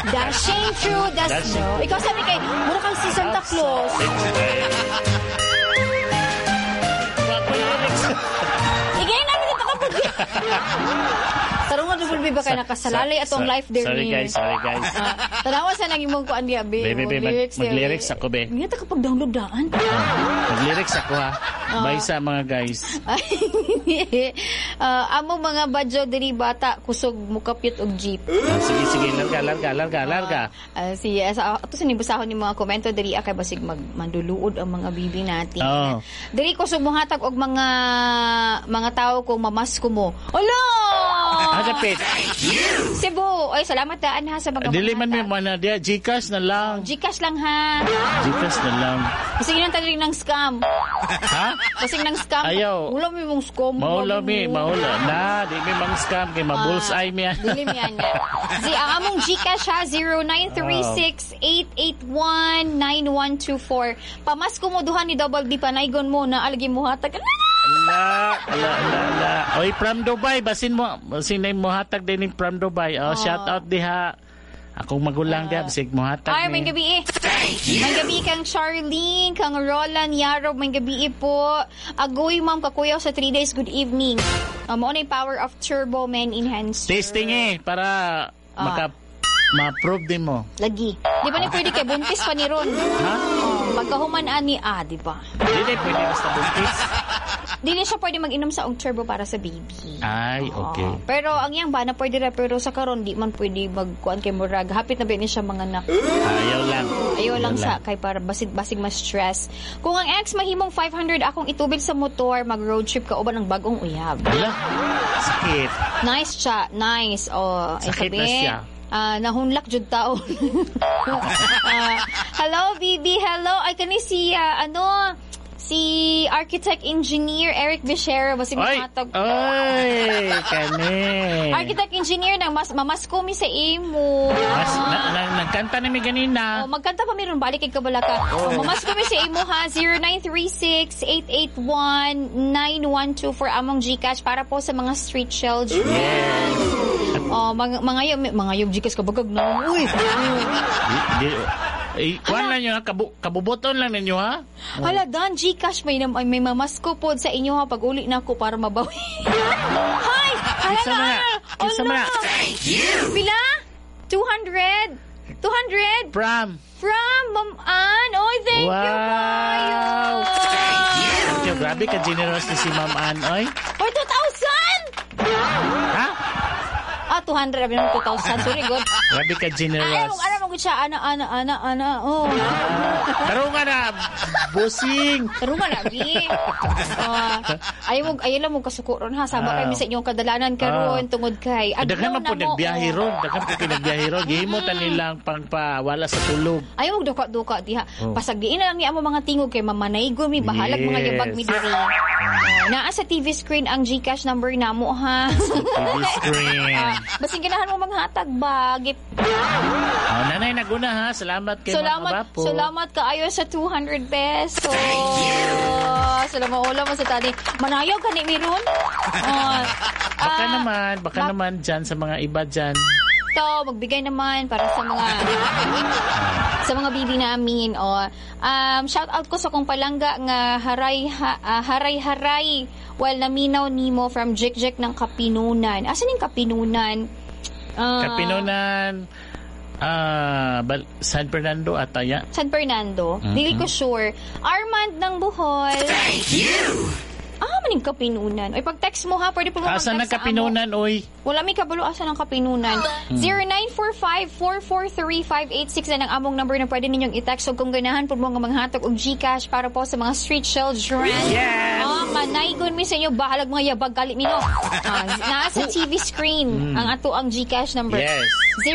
Dashing through the snow. Ikaw sabi kay, mura kang si Santa Claus. Igay namin ito kapag. Tarungan na bulbi ba kayo nakasalalay atong life there Sorry guys. Tanawa sa naging mong kuan niya, be. Mag-lyrics ako, be. Ngayon, kapag download daan. Mag-lyrics ako, ha. Bye sa mga guys. Amo mga badyo diri bata, kusog mukapyot og jeep. Sige, larga. Ito sinibusahon ni mga komento diri kay basig manduluod ang mga bibi natin. Diri kusog muhatag og mga tao kung mamasko mo. Olo! Agapit. Cebu. Ay, salamat daan ha sa mga Dili man may mana dia, Gcash na lang. Gcash lang ha. Gcash na lang. Kasi ginang talig ng scam. Ha? Kasi ng scam. Ayaw. Ula mi mong scam. Maula. Na, di may mang scam kay mabulsay mi. Dili mi ana. Ang among Gcash ha 0936-881-9124. Pamasko mo duha ni Double D panaygon mo na algi mo hatag. Ala. Oy, from Dubai, basin mo hatag din from Dubai. Shout out diha. Akong magulang diha bisig mo hatag. Ay, may gabi. May gabi kang Charlene, kang Roland Yarob, may gabi po. Agoy ma'am kakuyaw sa 3 days. Good evening. Mo na power of Turbo Men Enhancer. Testing para ma-prove din mo. Lagi. Di ba ni pwede kay buntis pa ni Ron? Ha? Pagkahuman ani di ba? Dili pwede basta buntis. Dili siya pwede mag-inom sa og turbo para sa baby. Ay, okay. Pero ang yang ba na pwede ra pero sa karon di man pwede magkuan kay murag. Hapit na ba ni siya mga anak. Ayaw lang sa kay para basig mas stress. Kung ang ex mahimong 500 akong itubil sa motor, mag road trip ka uban ang bagong uyab. Wala. Sakit. Nice siya. Nice. Sakit na siya. Nahunlak jud taon. Hello, Bibi. Hello. Ay, kani si si architect engineer Eric Bishera basig matag. Ay, kani. Architect engineer nang mamasko mi sa imo. Nagkanta na mi ganina. Magkanta pa mi ron balik kay kabalaka. Mamasko mi sa imo ha 0936-881-9124 among Gcash para po sa mga street children. Yes. Mga yung Gcash kabagag na. Uy. Kuan lang nyo ha, kabubuton lang ninyo ha. Hala, Dan, Gcash, may mamasko po sa inyo ha, pag uli na ako para mabawi. Hi! Hala Kisa mo na. Pila? 200? 200? From Ma'am Ann. Oy, thank you, Mayo. Thank you. Grabe ka generous na si Ma'am Ann, oy. Oy, 2,000! Ha? 200. 2,000. Sorry, God. Grabe ka generous. Alam mo siya, ana. Oh. Taro nga na, busing. Taro nga na, Bi. Ayaw lang mo kasukuron ha. Saba kayo sa inyong kadalanan karon tungod kay. Daghan man po nagbiyahe ron. Gihimo ta nilang pangpawala sa tulog. Ayaw mo duka diha. Pasag diin na lang ni amo mga tingog kay mamanaygo mi bahalag mga yabag mi diri. Naa sa TV screen ang Gcash number namo ha. TV screen. Basing ganahan mo maghatag ba? Nanay naguna ha. Salamat kay mga bapo. Salamat kaayo sa 200 pesos. Salamat ulam mo sa tani. Manayaw ka ni Mirun? Baka naman dyan sa mga iba dyan. Ito, magbigay naman para sa mga bibi namin. Shout out ko sa kong palangga nga haray while naminaw nimo from Jik ng Kapinunan. Asan yung Kapinunan? Kapinunan San Fernando ataya. San Fernando? Dili ko sure. Armand ng Bohol. Thank you! Maning Kapinunan. Oy, pag-text mo ha, pwede po mag-text asa ng Kapinunan, oy? Wala may kabalo, asa ng Kapinunan. 0945-443-586 na ang among number na pwede ninyong i-text. So, kung ganahan po mga manghatag og Gcash para po sa mga street children. Yes! Manaygon mi sa inyo, bahalag mga yabag kalit nino. Nasa TV screen ang ato ang Gcash number. Yes.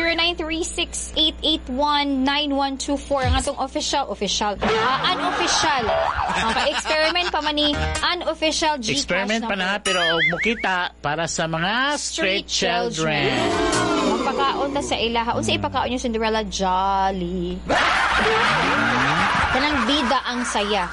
0936-881-9124 ang atong unofficial. Experiment pa man ni unofficial Gcash experiment number. pa na pero mukita para sa mga street children. Magpakaon ta sa ilaha. Unsa ipakaon yung Cinderella Jolly. Kanang bida ang saya.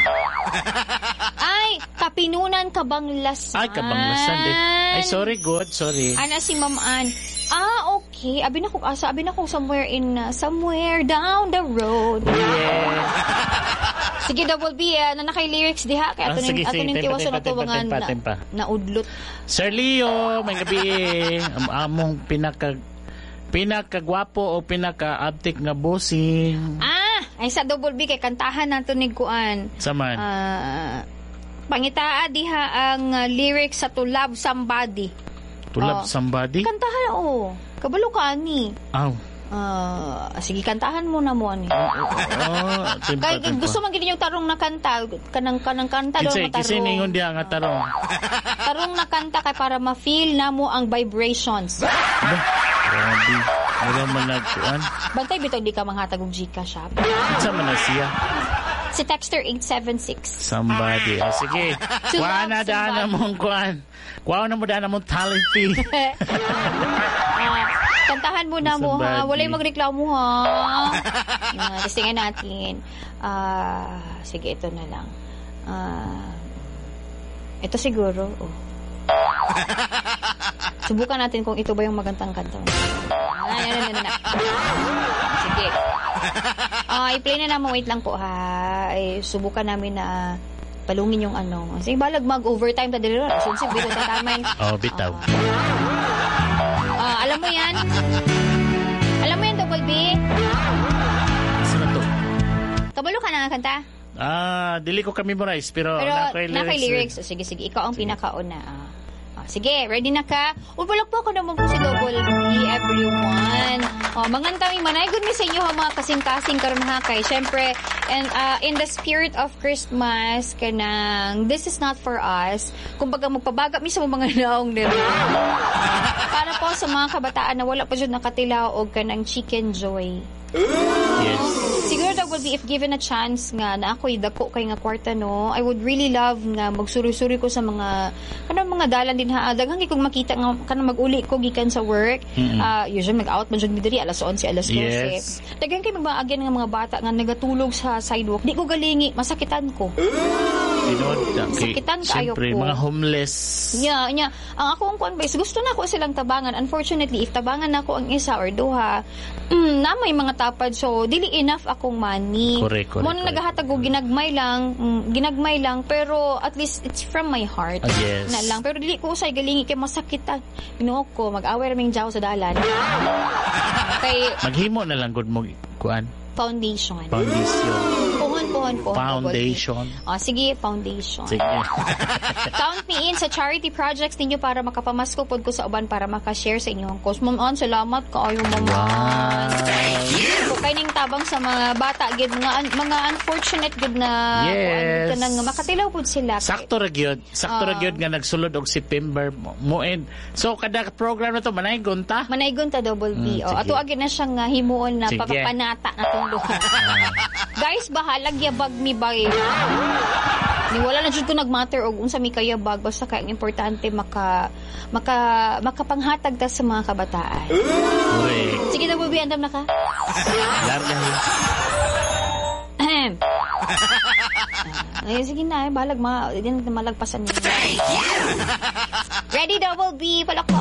Ay, Kapinunan Kabanglasan. Ay, Kabanglasan din. Ay, sorry, good. Sorry. Ana si Ma'am Ann. Okay. Okay, abi na ko somewhere down the road. Yeah. Sige, Double B, nanakay lyrics diha kay ato ning tiwason ato mga naudlot. Sir Leo, may gabi among pinakagwapo o pinaka-abtik nga bossing. Ay sa Double B kay kantahan nato ning kuan. Saman. Pangitaa diha ang lyrics sa To Love Somebody. To Love Somebody? Kantahan kabalo ka ani. Sige, kantahan mo na mo ani. Kaya gusto man gid yung tarong na kanta, kanang kanta daw matarong. Kasi ningon dia nga tarong. Tarong na kanta kay para ma-feel na mo ang vibrations. Grabe. Wala man nagkuan. Bantay bitaw di ka manghatag og Gcash shop. Sa man na siya. Si Texter 876. Somebody. Sige. Kuha na daan na mong kuan. Kuha na mo daan na mong talent fee. Kantahan mo na mo ha. Walay magreklamo ha. Testingan natin. Sige, ito na lang. Ito siguro. Subukan natin kung ito ba yung magandang kanta. Sige. I-play na naman. Wait lang po ha. Subukan namin na palungin yung ano. Sige, balag mag-overtime ta dito. Since bitaw tataman. Bitaw. Alam mo yan? Double B? Sino to? Kabalo ka na kanta? Dili ko kami memorize pero nakay lyrics. Sige, ikaw ang pinakauna. Sige, ready na ka? Ulpulak po ako naman po si Double B, everyone. Mangan kami manaygon mi sa inyo mga kasing-kasing karon ha kay syempre and in the spirit of Christmas kanang this is not for us. Kumbaga magpabaga mi sa mga naong nila. Para po sa mga kabataan na wala pa jud nakatilaw og kanang Chicken Joy. Yes. Siguro Double B, if given a chance nga na ako'y dako kay nga kwarta no, I would really love nga magsuri-suri ko sa mga kanang mga dalan din ha. Daghang kung makita nga kanang mag-uli ko gikan sa work. Usually mag-out man jud mi diri alas 11, alas 12. Yes. Daghang kay magbaagyan nga mga bata nga nagatulog sa sidewalk. Di ko galingi, masakitan ko. Sakitan kayo siyempre, ko. mga homeless. Nya. Ang ako ang convice, gusto na ako silang tabangan. Unfortunately, if tabangan na ako ang isa or duha, na may mga tapad. So, dili enough akong money. Correct. Muna naghahatag ko, ginagmay lang, pero at least it's from my heart. Yes. Na lang. Pero dili ko usay galingi kay masakitan. Binuok ko, mag-away raming jaw sa dalan. Kay maghimo na lang gud mo kuan. Foundation. Foundation. Sige, foundation. Sige. Count me in sa charity projects ninyo para makapamasko pod ko sa uban para makashare sa inyong cause. Ma'am, salamat kaayo, ma'am. Wow. Kay ning tabang sa mga bata gid mga unfortunate gid na yes. Kanang makatilaw pod sila. Sakto ra gyud nga nagsulod og September mo end. So kada program na to manaygon ta Double B. Ato agid na siyang himuon na papapanata na tong duha. Guys, bahalag yabag mi bay. Ni wala na jud ko nagmatter og unsa mi kayabag basta kay importante makapanghatag ta sa mga kabataan. Sige Double B, andam na ka? Larga. Sige na, balag malagpasan niyo. Ready Double B, palak mo.